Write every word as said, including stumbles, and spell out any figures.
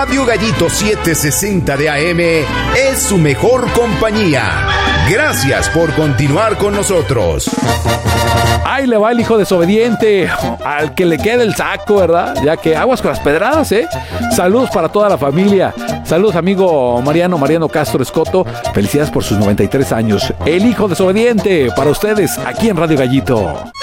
Radio Gallito setecientos sesenta de A M es su mejor compañía. Gracias por continuar con nosotros. Ahí le va el hijo desobediente, al que le quede el saco, ¿verdad? Ya que aguas con las pedradas, ¿eh? Saludos para toda la familia. Saludos, amigo Mariano, Mariano Castro Escoto. Felicidades por sus noventa y tres años. El hijo desobediente, para ustedes, aquí en Radio Gallito.